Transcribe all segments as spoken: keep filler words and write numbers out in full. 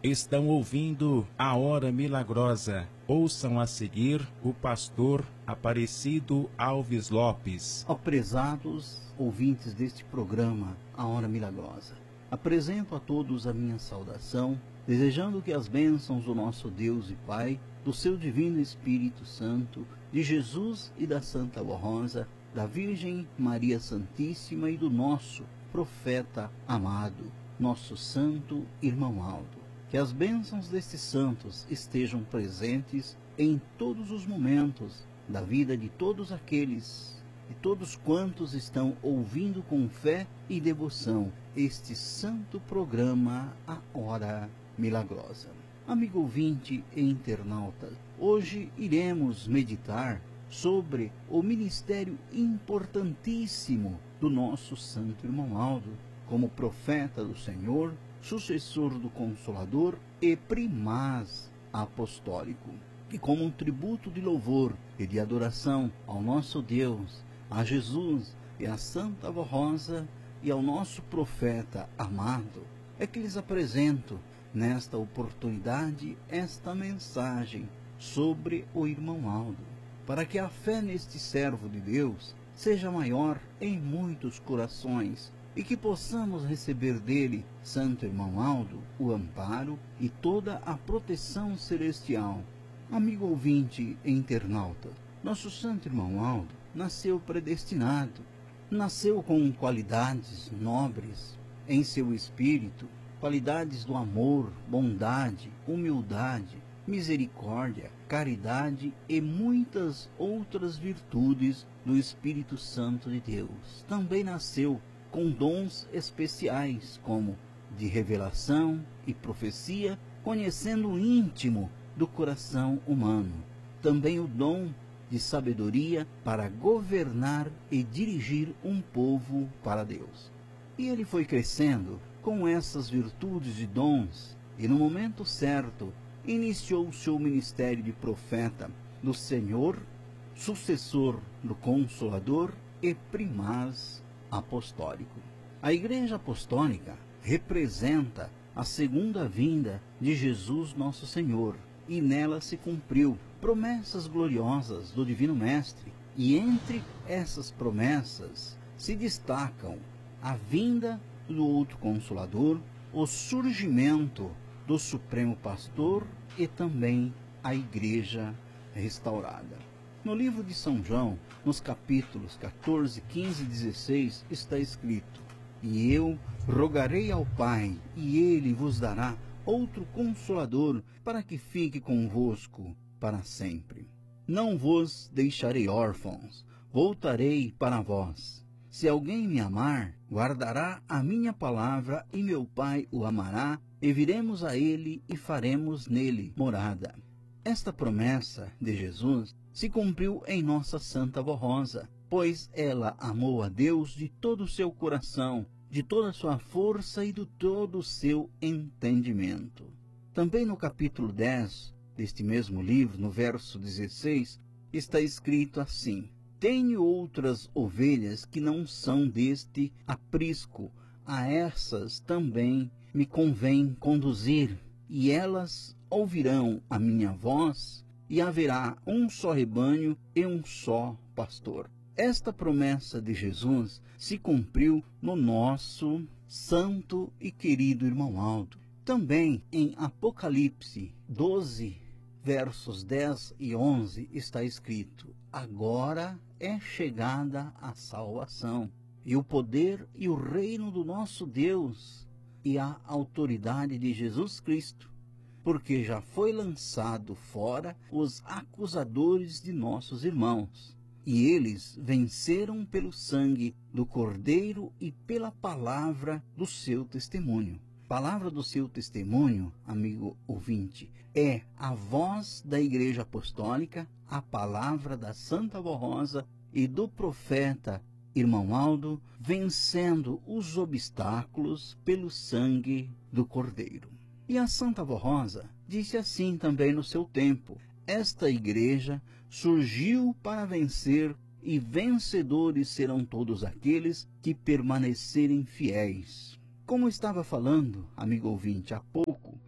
Estão ouvindo a Hora Milagrosa. Ouçam a seguir o pastor Aparecido Alves Lopes. Ó prezados ouvintes deste programa, a Hora Milagrosa, apresento a todos a minha saudação, desejando que as bênçãos do nosso Deus e Pai, do seu Divino Espírito Santo, de Jesus e da Santa Rosa, da Virgem Maria Santíssima e do nosso profeta amado, nosso santo irmão Aldo. Que as bênçãos destes santos estejam presentes em todos os momentos da vida de todos aqueles, de todos quantos estão ouvindo com fé e devoção este santo programa, a Hora Milagrosa. Amigo ouvinte e internauta, hoje iremos meditar sobre o ministério importantíssimo do nosso santo irmão Aldo, como profeta do Senhor, sucessor do Consolador e primaz apostólico. E como um tributo de louvor e de adoração ao nosso Deus, a Jesus e a Santa Rosa e ao nosso profeta amado, é que lhes apresento nesta oportunidade esta mensagem sobre o irmão Aldo, para que a fé neste servo de Deus seja maior em muitos corações e que possamos receber dele, santo irmão Aldo, o amparo e toda a proteção celestial. Amigo ouvinte e internauta, nosso santo irmão Aldo nasceu predestinado, nasceu com qualidades nobres em seu espírito, qualidades do amor, bondade, humildade, misericórdia, caridade e muitas outras virtudes do Espírito Santo de Deus. Também nasceu com dons especiais, como de revelação e profecia, conhecendo o íntimo do coração humano. Também o dom de sabedoria para governar e dirigir um povo para Deus. E ele foi crescendo com essas virtudes e dons, e no momento certo iniciou o seu ministério de profeta do Senhor, sucessor do Consolador e primaz apostólico. A Igreja Apostólica representa a segunda vinda de Jesus nosso Senhor, e nela se cumpriu promessas gloriosas do Divino Mestre, e entre essas promessas se destacam a vinda do outro Consolador, o surgimento do Supremo Pastor e também a Igreja restaurada. No livro de São João, nos capítulos quatorze, quinze e dezesseis, está escrito: E eu rogarei ao Pai, e Ele vos dará outro Consolador, para que fique convosco para sempre. Não vos deixarei órfãos, voltarei para vós. Se alguém me amar, guardará a minha palavra, e meu Pai o amará, e viremos a ele e faremos nele morada. Esta promessa de Jesus se cumpriu em nossa Santa Rosa, pois ela amou a Deus de todo o seu coração, de toda a sua força e de todo o seu entendimento. Também no capítulo dez deste mesmo livro, no verso dezesseis, está escrito assim: Tenho outras ovelhas que não são deste aprisco, a essas também me convém conduzir, e elas ouvirão a minha voz, e haverá um só rebanho e um só pastor. Esta promessa de Jesus se cumpriu no nosso santo e querido irmão Aldo. Também em Apocalipse doze, versos dez e onze, está escrito: Agora é chegada a salvação, e o poder e o reino do nosso Deus, e a autoridade de Jesus Cristo, porque já foi lançado fora os acusadores de nossos irmãos, e eles venceram pelo sangue do Cordeiro e pela palavra do seu testemunho. Palavra do seu testemunho, amigo ouvinte, é a voz da Igreja Apostólica, a palavra da Santa Rosa e do profeta irmão Aldo, vencendo os obstáculos pelo sangue do Cordeiro. E a Santa Rosa disse assim também no seu tempo: esta igreja surgiu para vencer, e vencedores serão todos aqueles que permanecerem fiéis. Como estava falando, amigo ouvinte, há pouco,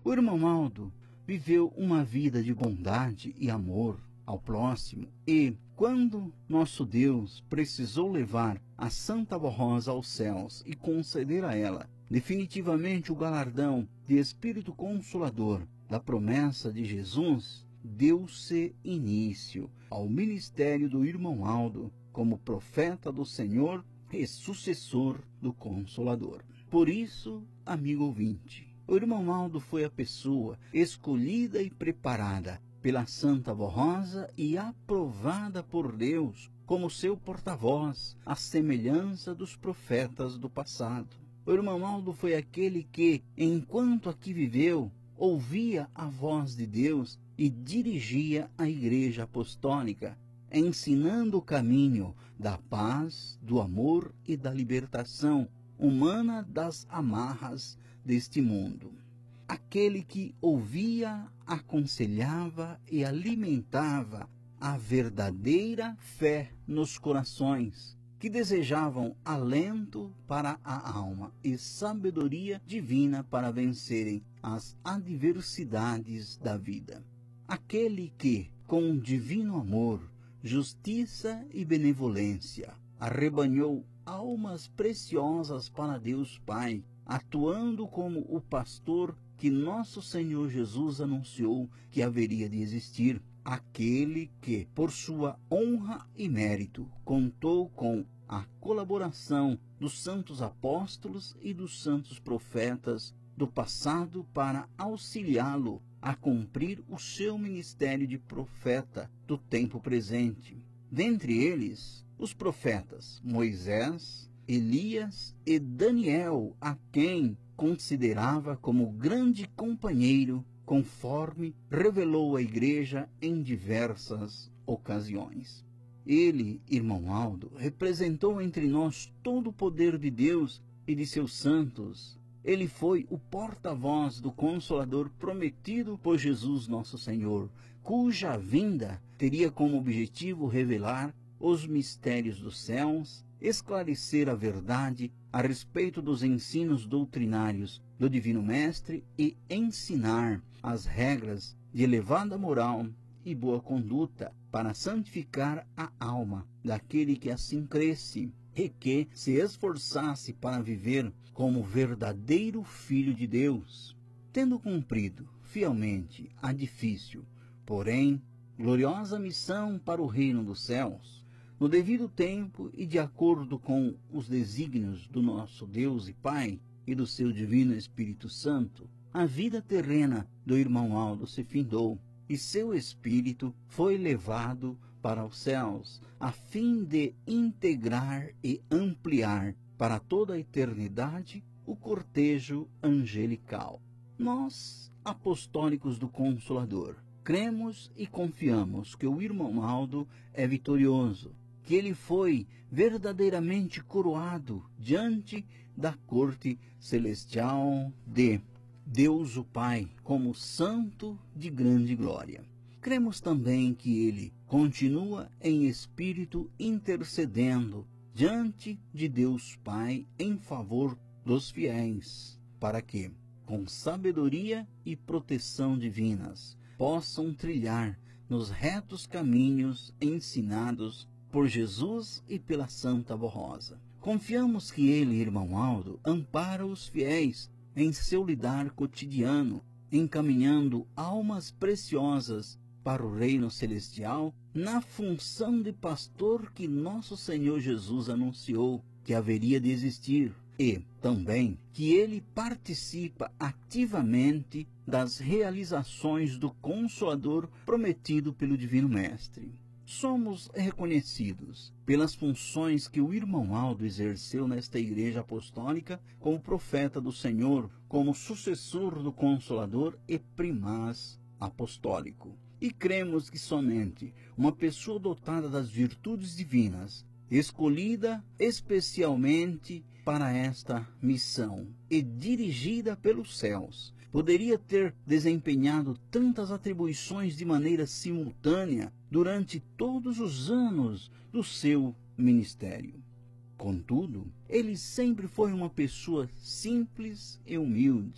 O irmão Aldo viveu uma vida de bondade e amor ao próximo e, quando nosso Deus precisou levar a Santa Barrosa aos céus e conceder a ela definitivamente o galardão de Espírito Consolador da promessa de Jesus, deu-se início ao ministério do irmão Aldo como profeta do Senhor e sucessor do Consolador. Por isso, amigo ouvinte, o irmão Aldo foi a pessoa escolhida e preparada pela Santa Barrosa e aprovada por Deus como seu porta-voz, à semelhança dos profetas do passado. O irmão Aldo foi aquele que, enquanto aqui viveu, ouvia a voz de Deus e dirigia a Igreja Apostólica, ensinando o caminho da paz, do amor e da libertação humana das amarras deste mundo. Aquele que ouvia, aconselhava e alimentava a verdadeira fé nos corações, que desejavam alento para a alma e sabedoria divina para vencerem as adversidades da vida. Aquele que, com divino amor, justiça e benevolência, arrebanhou almas preciosas para Deus Pai, atuando como o pastor que nosso Senhor Jesus anunciou que haveria de existir. Aquele que, por sua honra e mérito, contou com a colaboração dos santos apóstolos e dos santos profetas do passado para auxiliá-lo a cumprir o seu ministério de profeta do tempo presente. Dentre eles, os profetas Moisés, Elias e Daniel, a quem considerava como grande companheiro, conforme revelou a Igreja em diversas ocasiões. Ele, irmão Aldo, representou entre nós todo o poder de Deus e de seus santos. Ele foi o porta-voz do Consolador prometido por Jesus nosso Senhor, cuja vinda teria como objetivo revelar os mistérios dos céus, esclarecer a verdade a respeito dos ensinos doutrinários do Divino Mestre e ensinar as regras de elevada moral e boa conduta para santificar a alma daquele que assim cresce e que se esforçasse para viver como verdadeiro Filho de Deus. Tendo cumprido fielmente a difícil, porém gloriosa missão para o reino dos céus, no devido tempo e de acordo com os desígnios do nosso Deus e Pai e do seu divino Espírito Santo, a vida terrena do irmão Aldo se findou e seu espírito foi levado para os céus, a fim de integrar e ampliar para toda a eternidade o cortejo angelical. Nós, apostólicos do Consolador, cremos e confiamos que o irmão Aldo é vitorioso, que ele foi verdadeiramente coroado diante da corte celestial de Deus o Pai, como santo de grande glória. Cremos também que ele continua em espírito intercedendo diante de Deus Pai em favor dos fiéis, para que, com sabedoria e proteção divinas, possam trilhar nos retos caminhos ensinados por Jesus e pela Santa Barrosa. Confiamos que ele, irmão Aldo, ampara os fiéis em seu lidar cotidiano, encaminhando almas preciosas para o reino celestial, na função de pastor que nosso Senhor Jesus anunciou que haveria de existir, e também que ele participa ativamente das realizações do Consolador prometido pelo Divino Mestre. Somos reconhecidos pelas funções que o irmão Aldo exerceu nesta Igreja Apostólica como profeta do Senhor, como sucessor do Consolador e primaz apostólico. E cremos que somente uma pessoa dotada das virtudes divinas, escolhida especialmente para esta missão e dirigida pelos céus, poderia ter desempenhado tantas atribuições de maneira simultânea durante todos os anos do seu ministério. Contudo, ele sempre foi uma pessoa simples e humilde,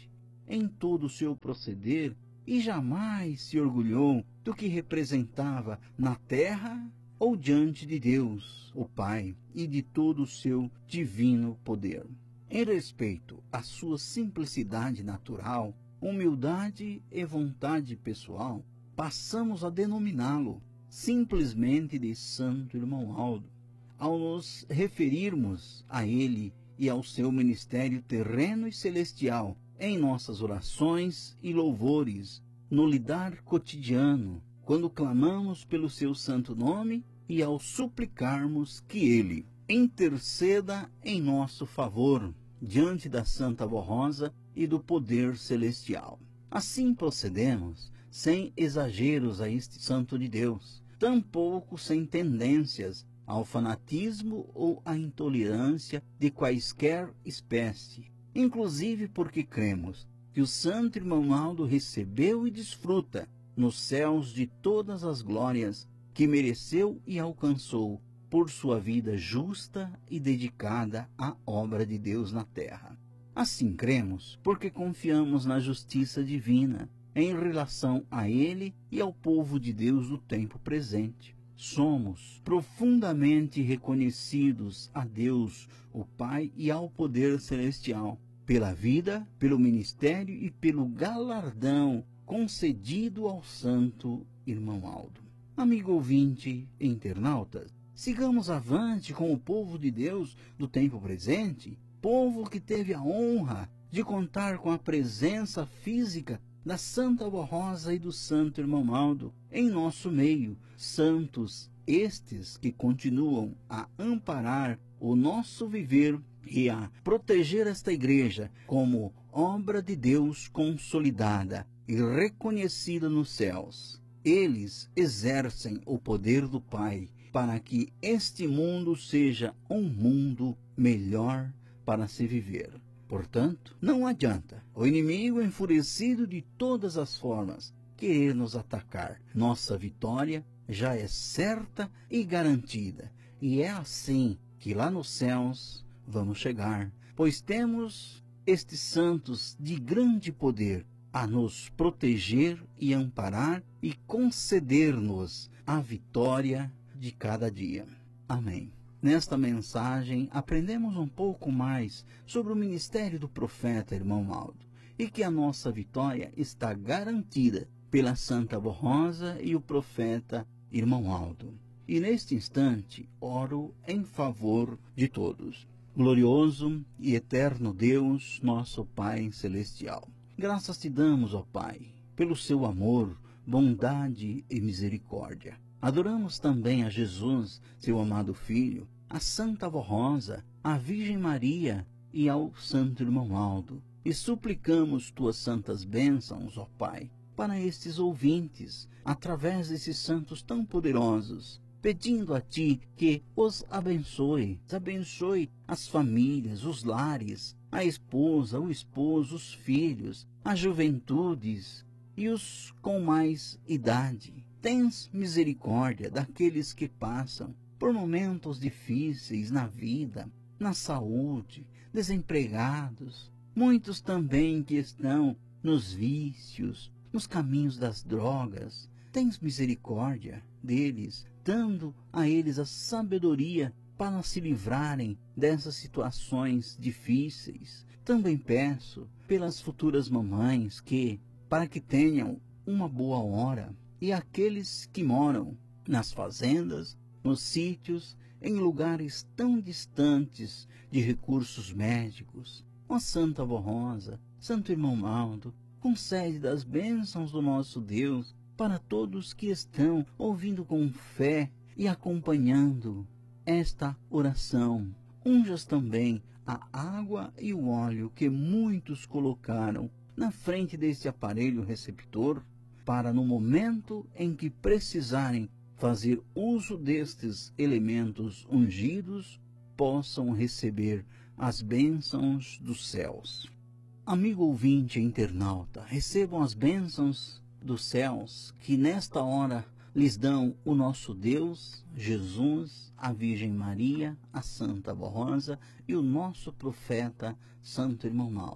em todo o seu proceder e jamais se orgulhou do que representava na terra ou diante de Deus, o Pai, e de todo o seu divino poder. Em respeito à sua simplicidade natural, humildade e vontade pessoal, passamos a denominá-lo simplesmente de Santo Irmão Aldo, ao nos referirmos a ele e ao seu ministério terreno e celestial, em nossas orações e louvores, no lidar cotidiano, quando clamamos pelo seu santo nome e ao suplicarmos que ele interceda em nosso favor, diante da Santa Borrosa e do poder celestial. Assim procedemos, sem exageros a este santo de Deus, tampouco sem tendências ao fanatismo ou à intolerância de quaisquer espécie, inclusive porque cremos que o santo irmão Aldo recebeu e desfruta nos céus de todas as glórias que mereceu e alcançou por sua vida justa e dedicada à obra de Deus na terra. Assim cremos porque confiamos na justiça divina em relação a ele e ao povo de Deus do tempo presente. Somos profundamente reconhecidos a Deus, o Pai, e ao poder celestial, pela vida, pelo ministério e pelo galardão concedido ao santo irmão Aldo. Amigo ouvinte e internautas, sigamos avante com o povo de Deus do tempo presente, povo que teve a honra de contar com a presença física da Santa Borrosa e do Santo Irmão Aldo em nosso meio, santos estes que continuam a amparar o nosso viver e a proteger esta igreja como obra de Deus consolidada e reconhecida nos céus. Eles exercem o poder do Pai para que este mundo seja um mundo melhor para se viver. Portanto, não adianta o inimigo, enfurecido de todas as formas, querer nos atacar. Nossa vitória já é certa e garantida, e é assim que lá nos céus vamos chegar, pois temos estes santos de grande poder a nos proteger e amparar e conceder-nos a vitória de cada dia. Amém. Nesta mensagem, aprendemos um pouco mais sobre o ministério do profeta irmão Aldo e que a nossa vitória está garantida pela Santa Borrosa e o profeta irmão Aldo. E neste instante, oro em favor de todos. Glorioso e eterno Deus, nosso Pai celestial, graças te damos, ó Pai, pelo seu amor, bondade e misericórdia. Adoramos também a Jesus, seu amado Filho, a Santa Borrosa, a Virgem Maria e ao Santo Irmão Aldo, e suplicamos tuas santas bênçãos, ó Pai, para estes ouvintes, através desses santos tão poderosos, pedindo a ti que os abençoe, abençoe as famílias, os lares, a esposa, o esposo, os filhos, as juventudes e os com mais idade. Tens misericórdia daqueles que passam por momentos difíceis na vida, na saúde, desempregados, muitos também que estão nos vícios, nos caminhos das drogas. Tens misericórdia deles, dando a eles a sabedoria para se livrarem dessas situações difíceis. Também peço pelas futuras mamães que, para que tenham uma boa hora, e aqueles que moram nas fazendas, nos sítios, em lugares tão distantes de recursos médicos. Ó Santa Borrosa, Santo Irmão Aldo, concede das bênçãos do nosso Deus para todos que estão ouvindo com fé e acompanhando esta oração. Unjas também a água e o óleo que muitos colocaram na frente deste aparelho receptor, para no momento em que precisarem fazer uso destes elementos ungidos, possam receber as bênçãos dos céus. Amigo ouvinte e internauta, recebam as bênçãos dos céus que nesta hora lhes dão o nosso Deus, Jesus, a Virgem Maria, a Santa Borrosa e o nosso profeta Santo Irmão Aldo.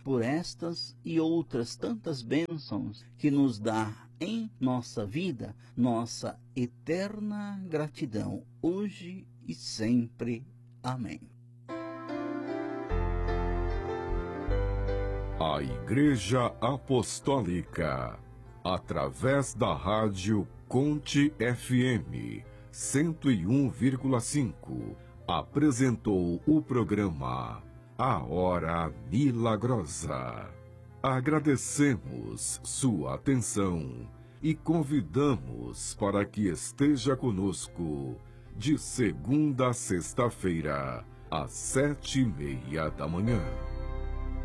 por estas e outras tantas bênçãos que nos dá em nossa vida, nossa eterna gratidão, hoje e sempre. Amém. A Igreja Apostólica, através da rádio Conte F M cento e um vírgula cinco, apresentou o programa A Hora Milagrosa. Agradecemos sua atenção e convidamos para que esteja conosco de segunda a sexta-feira, às sete e meia da manhã.